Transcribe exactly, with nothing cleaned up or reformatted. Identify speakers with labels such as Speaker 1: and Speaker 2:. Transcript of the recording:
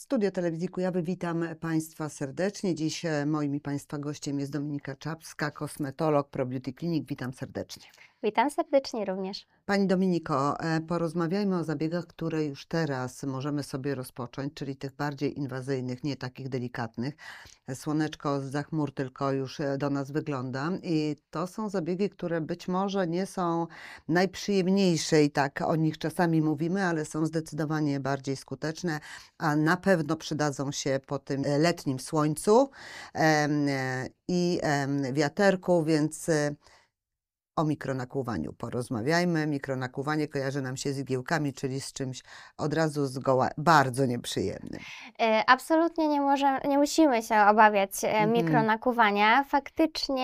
Speaker 1: Studio Telewizji Kujawy, witam Państwa serdecznie. Dziś e, moim i Państwa gościem jest Dominika Czapska, kosmetolog ProBeauty Clinic. Witam serdecznie.
Speaker 2: Witam serdecznie również.
Speaker 1: Pani Dominiko, e, porozmawiajmy o zabiegach, które już teraz możemy sobie rozpocząć, czyli tych bardziej inwazyjnych, nie takich delikatnych. E, Słoneczko zza chmur tylko już e, do nas wygląda i to są zabiegi, które być może nie są najprzyjemniejsze i tak o nich czasami mówimy, ale są zdecydowanie bardziej skuteczne, a na pewno przydadzą się po tym e, letnim słońcu em, e, i em, wiaterku, więc e, o mikronakłuwaniu porozmawiajmy. Mikronakłuwanie kojarzy nam się z igiełkami, czyli z czymś od razu zgoła bardzo nieprzyjemnym.
Speaker 2: E, Absolutnie nie, może, nie musimy się obawiać e,
Speaker 1: Mhm.
Speaker 2: mikronakłuwania. Faktycznie